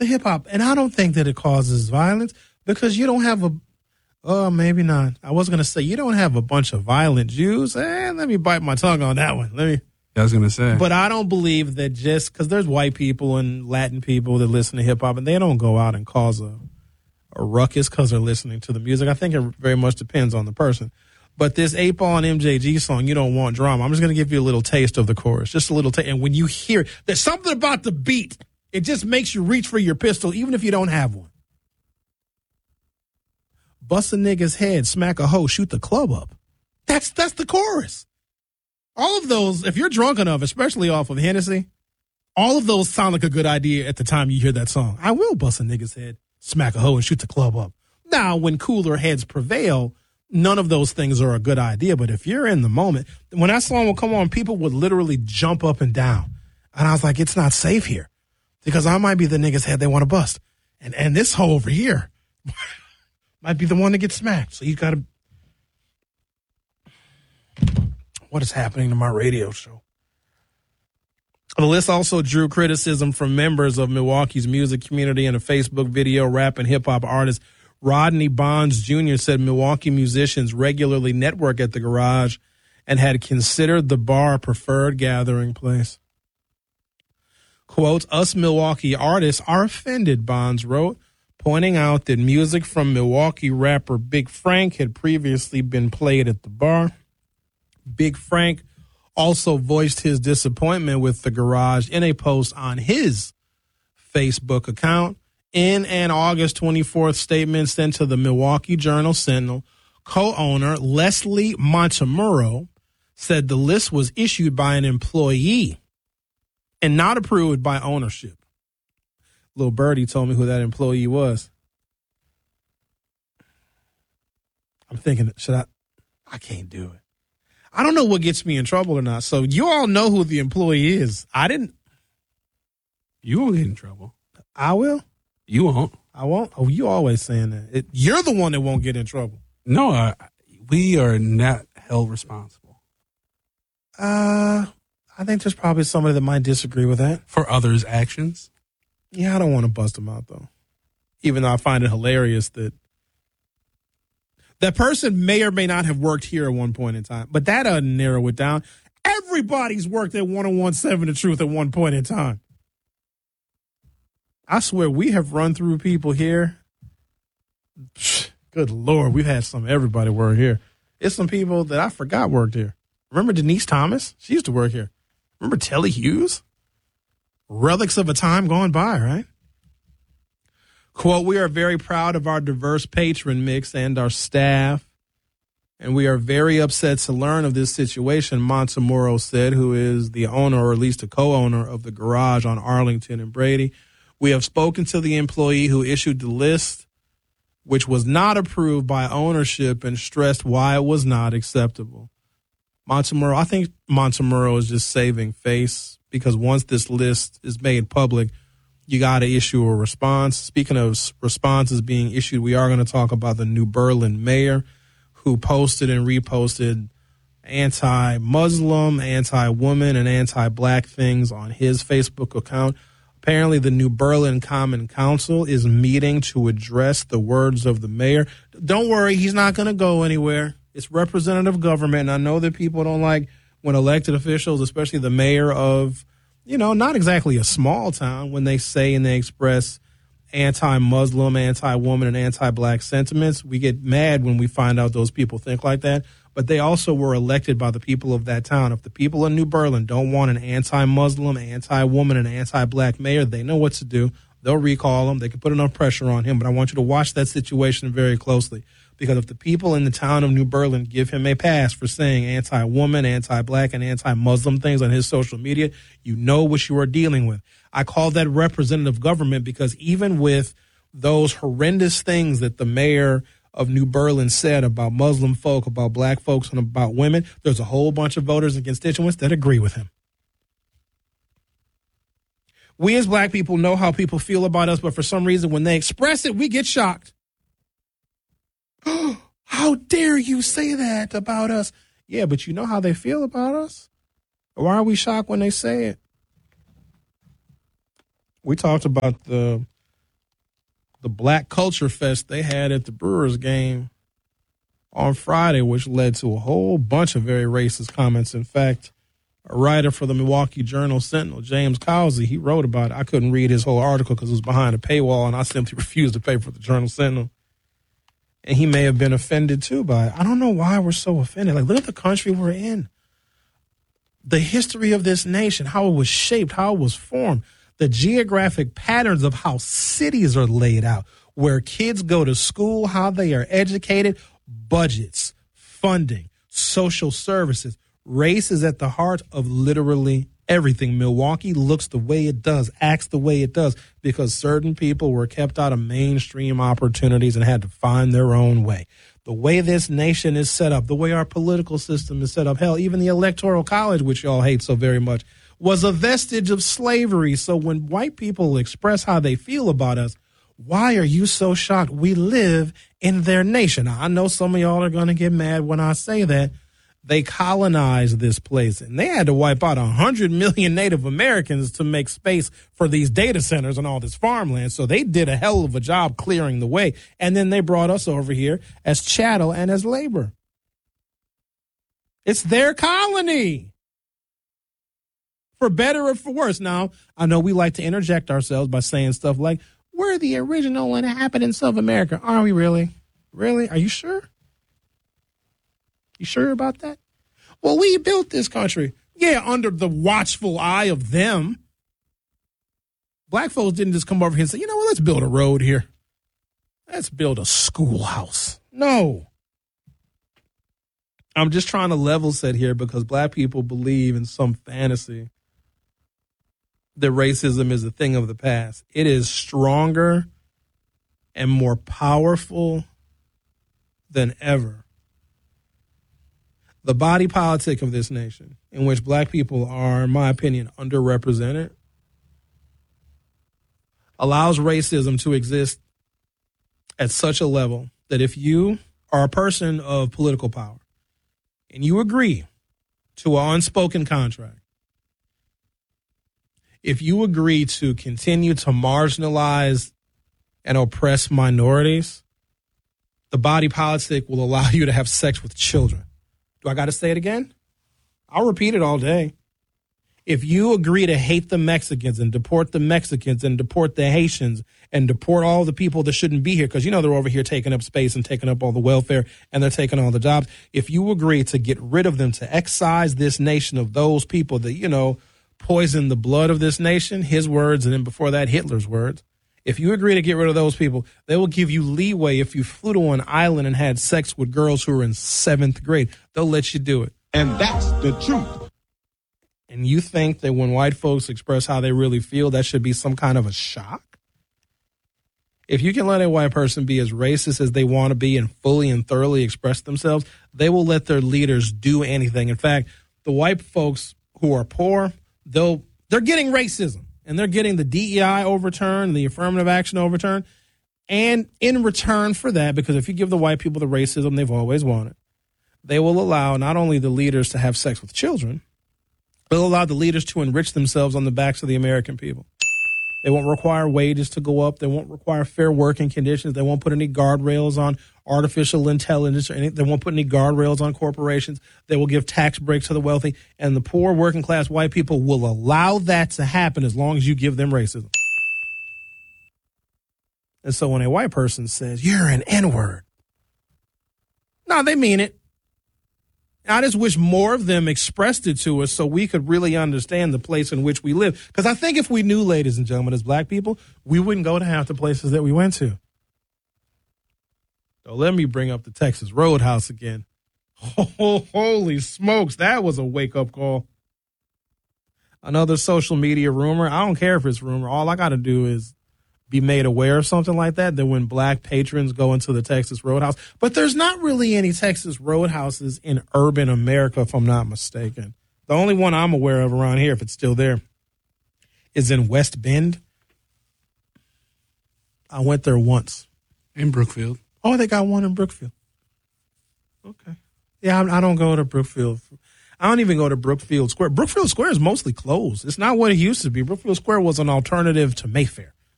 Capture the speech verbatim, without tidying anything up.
the hip hop. And I don't think that it causes violence because you don't have a, oh, maybe not. I was going to say, you don't have a bunch of violent Jews. Eh, let me bite my tongue on that one. Let me. I was going to say. But I don't believe that just because there's white people and Latin people that listen to hip hop and they don't go out and cause a, a ruckus because they're listening to the music. I think it very much depends on the person. But this eight Ball and M J G song, You Don't Want Drama, I'm just going to give you a little taste of the chorus, just a little taste. And when you hear, there's something about the beat. It just makes you reach for your pistol, even if you don't have one. Bust a nigga's head, smack a hoe, shoot the club up. That's that's the chorus. All of those, if you're drunk enough, especially off of Hennessy, all of those sound like a good idea at the time you hear that song. I will bust a nigga's head, smack a hoe, and shoot the club up. Now, when cooler heads prevail, none of those things are a good idea. But if you're in the moment, when that song would come on, people would literally jump up and down. And I was like, it's not safe here because I might be the nigga's head they want to bust. And and this hoe over here might be the one that gets smacked. So you got to. What is happening to my radio show? The list also drew criticism from members of Milwaukee's music community in a Facebook video. Rap and hip hop artist Rodney Bonds Junior said Milwaukee musicians regularly network at the garage and had considered the bar a preferred gathering place. Quote, us Milwaukee artists are offended, Bonds wrote, pointing out that music from Milwaukee rapper Big Frank had previously been played at the bar. Big Frank also voiced his disappointment with the garage in a post on his Facebook account. In an August twenty-fourth statement sent to the Milwaukee Journal Sentinel, co-owner Leslie Montemurro said the list was issued by an employee and not approved by ownership. Little Birdie told me who that employee was. I'm thinking, should I? I can't do it. I don't know what gets me in trouble or not. So you all know who the employee is. I didn't. You won't get in trouble. I will. You won't. I won't. Oh, you always saying that. It, you're the one that won't get in trouble. No, uh, we are not held responsible. Uh, I think there's probably somebody that might disagree with that. For others' actions? Yeah, I don't want to bust them out, though. Even though I find it hilarious that that person may or may not have worked here at one point in time. But that doesn't narrow it down. Everybody's worked at one oh one seven The Truth at one point in time. I swear we have run through people here. Good Lord, we've had some everybody work here. It's some people that I forgot worked here. Remember Denise Thomas? She used to work here. Remember Telly Hughes? Relics of a time gone by, right? Quote, we are very proud of our diverse patron mix and our staff, and we are very upset to learn of this situation, Montemurro said, who is the owner or at least a co-owner of the garage on Arlington and Brady. We have spoken to the employee who issued the list, which was not approved by ownership, and stressed why it was not acceptable. Montemurro, I think Montemurro is just saving face because once this list is made public, you got to issue a response. Speaking of responses being issued, we are going to talk about the New Berlin mayor who posted and reposted anti-Muslim, anti-woman, and anti-black things on his Facebook account. Apparently, the New Berlin Common Council is meeting to address the words of the mayor. Don't worry, he's not going to go anywhere. It's representative government, and I know that people don't like when elected officials, especially the mayor of, you know, not exactly a small town, when they say and they express anti-Muslim, anti-woman, and anti-black sentiments. We get mad when we find out those people think like that. But they also were elected by the people of that town. If the people in New Berlin don't want an anti-Muslim, anti-woman, and anti-black mayor, they know what to do. They'll recall him. They can put enough pressure on him. But I want you to watch that situation very closely. Because if the people in the town of New Berlin give him a pass for saying anti-woman, anti-black, and anti-Muslim things on his social media, you know what you are dealing with. I call that representative government because even with those horrendous things that the mayor of New Berlin said about Muslim folk, about black folks, and about women, there's a whole bunch of voters and constituents that agree with him. We as black people know how people feel about us, but for some reason, when they express it, we get shocked. How dare you say that about us? Yeah, but you know how they feel about us? Why are we shocked when they say it? We talked about the the Black Culture Fest they had at the Brewers game on Friday, which led to a whole bunch of very racist comments. In fact, a writer for the Milwaukee Journal Sentinel, James Cowsey, he wrote about it. I couldn't read his whole article because it was behind a paywall, and I simply refused to pay for the Journal Sentinel. And he may have been offended, too, by it. I don't know why we're so offended. Like, look at the country we're in. The history of this nation, how it was shaped, how it was formed, the geographic patterns of how cities are laid out, where kids go to school, how they are educated, budgets, funding, social services. Race is at the heart of literally everything. Milwaukee looks the way it does, acts the way it does, because certain people were kept out of mainstream opportunities and had to find their own way. The way this nation is set up, the way our political system is set up, hell, even the Electoral College, which y'all hate so very much, was a vestige of slavery. So when white people express how they feel about us, why are you so shocked? We live in their nation. Now, I know some of y'all are going to get mad when I say that. They colonized this place, and they had to wipe out one hundred million Native Americans to make space for these data centers and all this farmland. So they did a hell of a job clearing the way. And then they brought us over here as chattel and as labor. It's their colony, for better or for worse. Now, I know we like to interject ourselves by saying stuff like, we're the original inhabitants of America. Are we really? Really? Are you sure? You sure about that? Well, we built this country. Yeah, under the watchful eye of them. Black folks didn't just come over here and say, you know what, let's build a road here. Let's build a schoolhouse. No. I'm just trying to level set here because black people believe in some fantasy that racism is a thing of the past. It is stronger and more powerful than ever. The body politic of this nation, in which black people are, in my opinion, underrepresented, allows racism to exist at such a level that if you are a person of political power and you agree to an unspoken contract, if you agree to continue to marginalize and oppress minorities, the body politic will allow you to have sex with children. Do I got to say it again? I'll repeat it all day. If you agree to hate the Mexicans and deport the Mexicans and deport the Haitians and deport all the people that shouldn't be here, because you know they're over here taking up space and taking up all the welfare and they're taking all the jobs. If you agree to get rid of them, to excise this nation of those people that, you know, poison the blood of this nation, his words, and then before that, Hitler's words. If you agree to get rid of those people, they will give you leeway if you flew to an island and had sex with girls who are in seventh grade. They'll let you do it. And that's the truth. And you think that when white folks express how they really feel, that should be some kind of a shock? If you can let a white person be as racist as they want to be and fully and thoroughly express themselves, they will let their leaders do anything. In fact, the white folks who are poor, they'll they're getting racism. And they're getting the D E I overturned, the affirmative action overturned. And in return for that, because if you give the white people the racism they've always wanted, they will allow not only the leaders to have sex with children, but they'll allow the leaders to enrich themselves on the backs of the American people. They won't require wages to go up. They won't require fair working conditions. They won't put any guardrails on artificial intelligence. Or any, they won't put any guardrails on corporations. They will give tax breaks to the wealthy. And the poor working class white people will allow that to happen as long as you give them racism. And so when a white person says, you're an N-word, no, they mean it. I just wish more of them expressed it to us so we could really understand the place in which we live. Because I think if we knew, ladies and gentlemen, as black people, we wouldn't go to half the places that we went to. So let me bring up the Texas Roadhouse again. Oh, holy smokes, that was a wake-up call. Another social media rumor. I don't care if it's rumor. All I got to do is be made aware of something like that, that when black patrons go into the Texas Roadhouse. But there's not really any Texas Roadhouses in urban America, if I'm not mistaken. The only one I'm aware of around here, if it's still there, is in West Bend. I went there once. In Brookfield. Oh, they got one in Brookfield. Okay. Yeah, I, I don't go to Brookfield. I don't even go to Brookfield Square. Brookfield Square is mostly closed. It's not what it used to be. Brookfield Square was an alternative to Mayfair.